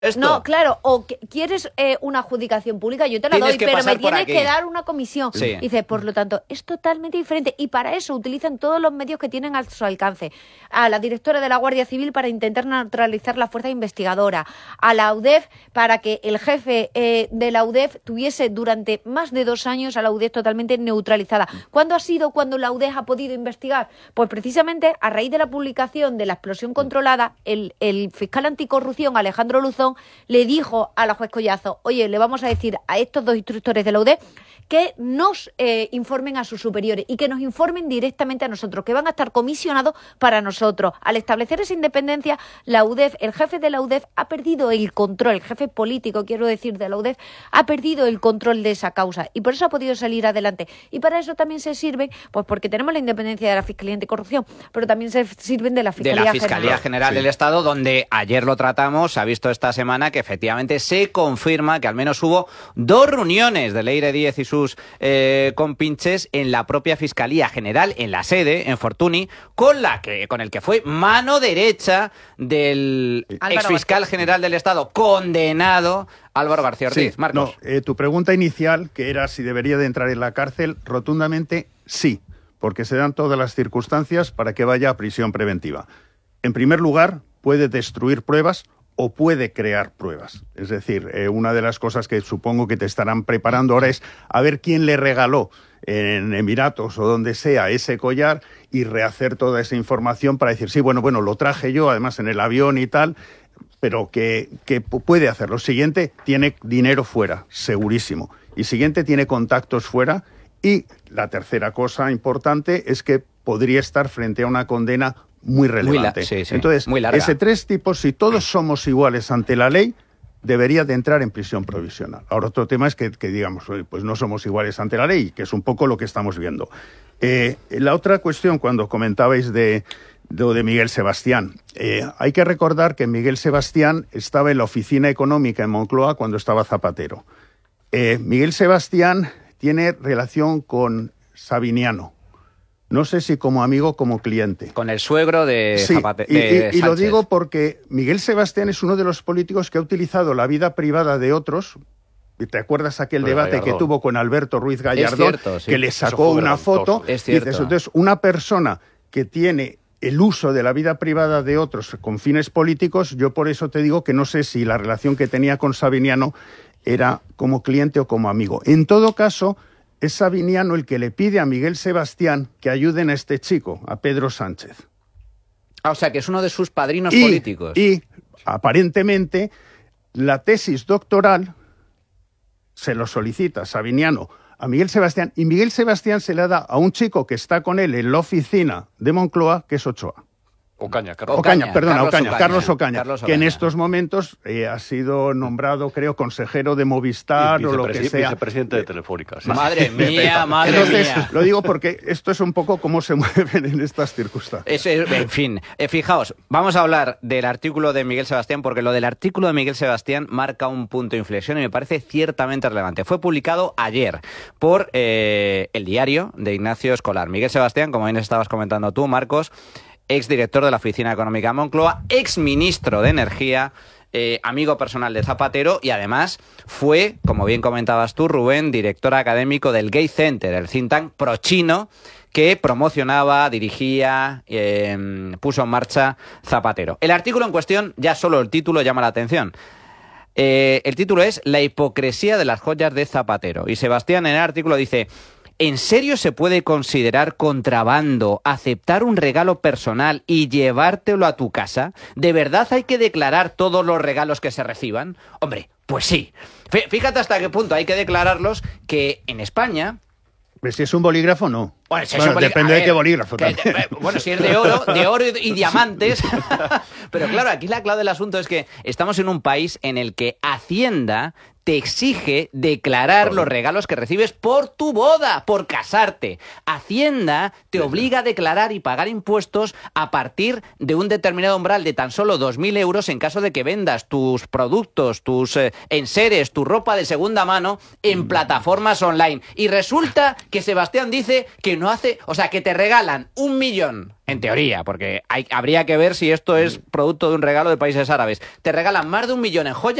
esto. No, claro, o quieres una adjudicación pública, yo te la doy, pero me tienes que dar una comisión. Sí. Dice, por lo tanto, es totalmente diferente y para eso utilizan todos los medios que tienen a su alcance. A la directora de la Guardia Civil para intentar neutralizar la fuerza investigadora, a la UDEF para que el jefe de la UDEF tuviese durante más de 2 años a la UDEF totalmente neutralizada. ¿Cuándo ha sido cuando la UDEF ha podido investigar? Pues precisamente a raíz de la publicación de la explosión controlada, el fiscal anticorrupción, Alejandro Luzón, le dijo a la juez Collazo, oye, le vamos a decir a estos 2 instructores de la UDEF que nos informen a sus superiores y que nos informen directamente a nosotros, que van a estar comisionados para nosotros. Al establecer esa independencia, la UDEF, el jefe de la UDEF ha perdido el control, el jefe político, quiero decir, de la UDEF, ha perdido el control de esa causa y por eso ha podido salir adelante. Y para eso también se sirven, pues porque tenemos la independencia de la Fiscalía Anticorrupción, pero también se sirven de la Fiscalía General del Estado, donde ayer lo tratamos, se ha visto esta semana que efectivamente se confirma que al menos hubo 2 reuniones de Leire Díez y sus compinches en la propia Fiscalía General, en la sede, en Fortuny, con el que fue mano derecha del exfiscal general del Estado, condenado Álvaro García Ortiz. Sí, Marcos. No, tu pregunta inicial, que era si debería de entrar en la cárcel, rotundamente sí, porque se dan todas las circunstancias para que vaya a prisión preventiva. En primer lugar, puede destruir pruebas o puede crear pruebas. Es decir, una de las cosas que supongo que te estarán preparando ahora es a ver quién le regaló en Emiratos o donde sea ese collar y rehacer toda esa información para decir, sí, bueno, lo traje yo, además en el avión y tal, pero que puede hacerlo. Siguiente, tiene dinero fuera, segurísimo. Y siguiente, tiene contactos fuera. Y la tercera cosa importante es que podría estar frente a una condena muy relevante. Sí. Entonces, muy larga. ese 3 tipos, si todos somos iguales ante la ley, debería de entrar en prisión provisional. Ahora, otro tema es que digamos, pues no somos iguales ante la ley, que es un poco lo que estamos viendo. La otra cuestión, cuando comentabais de Miguel Sebastián, hay que recordar que Miguel Sebastián estaba en la oficina económica en Moncloa cuando estaba Zapatero. Miguel Sebastián tiene relación con Sabiniano. No sé si como amigo o como cliente. Con el suegro de Zapatero. Y lo digo porque Miguel Sebastián es uno de los políticos que ha utilizado la vida privada de otros. ¿Te acuerdas aquel debate Gallardón, que tuvo con Alberto Ruiz Gallardón? Es cierto, sí. Que le sacó una foto. Es cierto. Dices, entonces, una persona que tiene el uso de la vida privada de otros con fines políticos, yo por eso te digo que no sé si la relación que tenía con Sabiniano era como cliente o como amigo. En todo caso, es Sabiniano el que le pide a Miguel Sebastián que ayuden a este chico, a Pedro Sánchez. O sea, que es uno de sus padrinos políticos. Y, aparentemente, la tesis doctoral se lo solicita Sabiniano a Miguel Sebastián, y Miguel Sebastián se la da a un chico que está con él en la oficina de Moncloa, que es Ochoa. Carlos Ocaña, que en estos momentos ha sido nombrado, creo, consejero de Movistar o lo que sea. Vicepresidente de Telefónica. Sí. Madre mía. Entonces, lo digo porque esto es un poco cómo se mueven en estas circunstancias. En fin, fijaos, vamos a hablar del artículo de Miguel Sebastián, porque lo del artículo de Miguel Sebastián marca un punto de inflexión y me parece ciertamente relevante. Fue publicado ayer por el diario de Ignacio Escolar. Miguel Sebastián, como bien estabas comentando tú, Marcos, exdirector de la Oficina Económica Moncloa, exministro de Energía, amigo personal de Zapatero y además fue, como bien comentabas tú, Rubén, director académico del Gay Center, el think tank pro-chino que promocionaba, dirigía, puso en marcha Zapatero. El artículo en cuestión, ya solo el título llama la atención. El título es La hipocresía de las joyas de Zapatero. Y Sebastián en el artículo dice: ¿en serio se puede considerar contrabando aceptar un regalo personal y llevártelo a tu casa? ¿De verdad hay que declarar todos los regalos que se reciban? Hombre, pues sí. Fíjate hasta qué punto hay que declararlos, que en España... Pero si es un bolígrafo, no. Bueno, depende de qué bolígrafo. Bueno, si es de oro y diamantes. Pero claro, aquí la clave del asunto es que estamos en un país en el que Hacienda te exige declarar los regalos que recibes por tu boda, por casarte. Hacienda te obliga a declarar y pagar impuestos a partir de un determinado umbral de tan solo 2.000 euros en caso de que vendas tus productos, tus enseres, tu ropa de segunda mano en plataformas online. Y resulta que Sebastián dice que no hace, o sea, que te regalan 1 millón, en teoría, porque habría que ver si esto es producto de un regalo de países árabes, te regalan más de 1 millón en joyas